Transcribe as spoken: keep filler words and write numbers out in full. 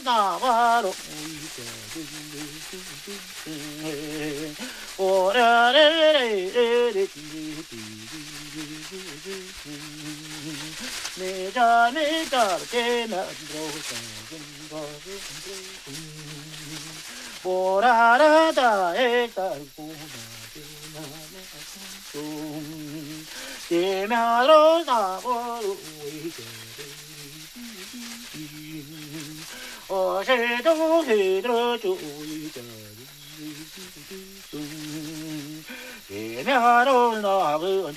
나바로 오라레레레레 내자 내자 깨나 보라라다 에따구나 예면으로 나보루 어제도 해들어주이자 예면으로 나보루